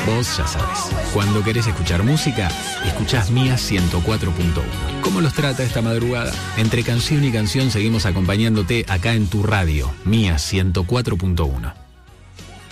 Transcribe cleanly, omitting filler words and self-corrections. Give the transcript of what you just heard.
Vos ya sabés, cuando querés escuchar música, escuchás Mía 104.1. ¿Cómo los trata esta madrugada? Entre canción y canción seguimos acompañándote acá en tu radio, Mía 104.1.